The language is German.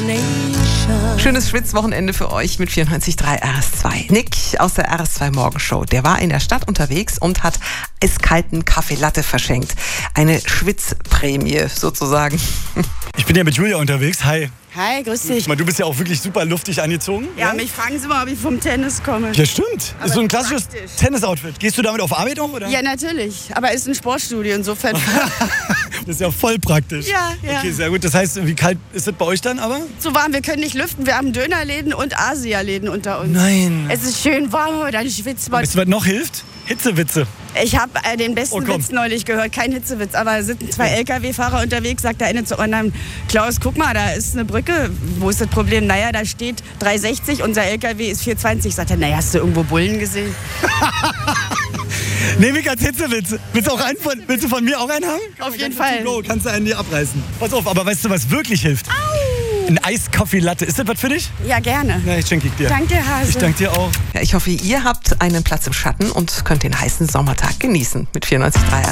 Schönes Schwitzwochenende für euch mit 94.3 RS2. Nick aus der RS2 Morgenshow, der war in der Stadt unterwegs und hat eiskalten Kaffee Latte verschenkt. Eine Schwitzprämie sozusagen. Ich bin ja mit Julia unterwegs. Hi. Hi, grüß dich. Du bist ja auch wirklich super luftig angezogen. Ja, mich fragen Sie mal, ob ich vom Tennis komme. Ja, stimmt. Aber Ist so ein klassisches praktisch. Tennis-Outfit. Gehst du damit auf Arbeit auch, oder? Ja, natürlich. Aber ist ein Sportstudio, insofern. Das ist ja voll praktisch. Ja. Okay, sehr gut. Das heißt, wie kalt ist es bei euch dann aber? So warm, wir können nicht lüften. Wir haben Dönerläden und Asia-Läden unter uns. Nein. Es ist schön warm, dann schwitzt man. Weißt du, was noch hilft? Hitzewitze. Ich habe den besten komm. Witz neulich gehört. Kein Hitzewitz, aber es sind zwei LKW-Fahrer unterwegs, sagt der eine zu anderen, Klaus, guck mal, da ist eine Brücke. Wo ist das Problem? Naja, da steht 3,60, unser LKW ist 4,20. Sagt er, naja, hast du irgendwo Bullen gesehen? Nehme ich als Hitzewitz. Willst du von mir auch einen haben? Auf jeden Fall. Kannst du einen dir abreißen. Pass auf, aber weißt du, was wirklich hilft? Ein Eiskaffee-Latte. Ist das was für dich? Ja, gerne. Na, ich schenke dir. Danke, Hase. Ich danke dir auch. Ja, ich hoffe, ihr habt einen Platz im Schatten und könnt den heißen Sommertag genießen mit 94.3 RS2.